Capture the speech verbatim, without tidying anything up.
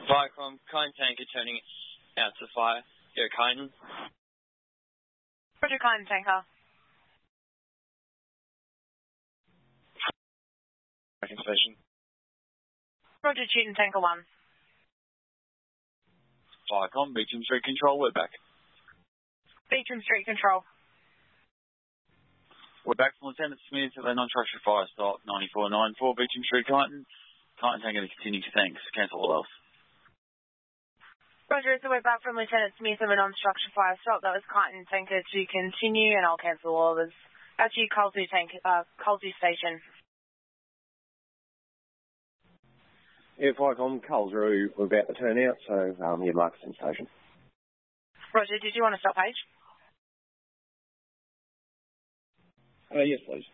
Viacom, Kyne Tanker turning out to fire. Go Kyne. Roger, Kyne Tanker. Station. Roger, Teuton Tanker one. Viacom, Beecham Street Control, we're back. Beecham Street Control. We're back from Lieutenant Smith at the non-structured fire stop, ninety-four ninety-four Beecham Street, Kyneton. Kyne Tanker to continue, thanks. Cancel all else. Roger, so we're back from Lieutenant Smith of a non-structured fire stop. That was Kyne Tanker to continue, and I'll cancel all others. That's you, Colesview Tank, uh, Colesview Station. Yeah, Viacom, Colesview, we're about to turn out, so um, yeah, Markson Station. Roger, did you want to stop page? Uh, yes, please.